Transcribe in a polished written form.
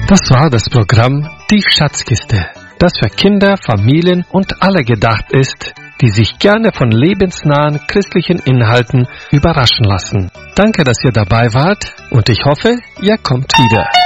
Das war das Programm Die Schatzkiste, das für Kinder, Familien und alle gedacht ist, die sich gerne von lebensnahen christlichen Inhalten überraschen lassen. Danke, dass ihr dabei wart und ich hoffe, ihr kommt wieder.